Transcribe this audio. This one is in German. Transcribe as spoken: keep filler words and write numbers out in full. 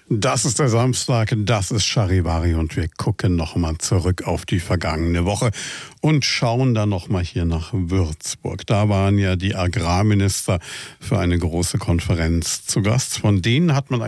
Das ist der Samstag, das ist Charivari und wir gucken nochmal zurück auf die vergangene Woche und schauen dann nochmal hier nach Würzburg. Da waren ja die Agrarminister für eine große Konferenz zu Gast. Von denen hat man